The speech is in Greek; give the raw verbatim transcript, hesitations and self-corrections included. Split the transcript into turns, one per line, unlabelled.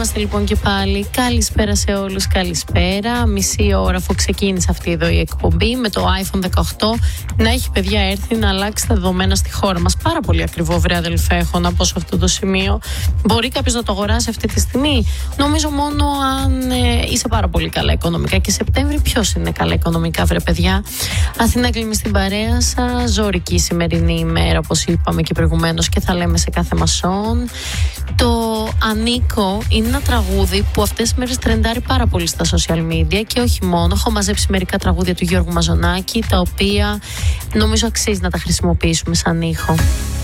είμαστε λοιπόν και πάλι. Καλησπέρα σε όλους, καλησπέρα. Μισή ώρα αφού ξεκίνησε αυτή εδώ η εκπομπή με το άιφον δεκαοκτώ να έχει, παιδιά, έρθει να αλλάξει τα δεδομένα στη χώρα μας. Πάρα πολύ ακριβό, βρε αδελφέ, έχω να πω σε αυτό το σημείο. Μπορεί κάποιος να το αγοράσει αυτή τη στιγμή? Νομίζω μόνο αν ε, είσαι πάρα πολύ καλά οικονομικά. Και Σεπτέμβρη ποιος είναι καλά οικονομικά, βρε παιδιά? Αθηνά κλείνει στην παρέα σας. Ζωρική σημερινή ημέρα, όπως είπαμε και προηγουμένως, και θα λέμε σε κάθε μασόν. Το Ανήκω είναι ένα τραγούδι που αυτές τις μέρες τρεντάρει πάρα πολύ στα social media και όχι μόνο. Έχω μαζέψει μερικά τραγούδια του Γιώργου Μαζονάκη, τα οποία νομίζω αξίζει να τα χρησιμοποιήσουμε σαν ήχο.